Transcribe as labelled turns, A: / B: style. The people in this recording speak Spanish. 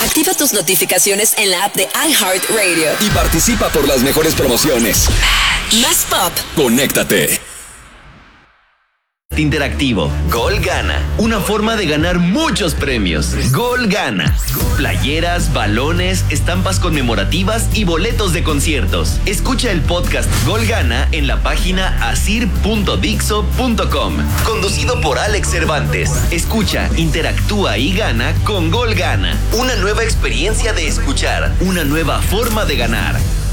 A: Activa tus notificaciones en la app de iHeartRadio.
B: Y participa por las mejores promociones.
A: Más pop.
B: Conéctate.
C: Interactivo. Gol Gana. Una forma de ganar muchos premios. Gol Gana. Playeras, balones, estampas conmemorativas y boletos de conciertos. Escucha el podcast Gol Gana en la página asir.dixo.com. Conducido por Alex Cervantes. Escucha, interactúa y gana con Gol Gana. Una nueva experiencia de escuchar. Una nueva forma de ganar.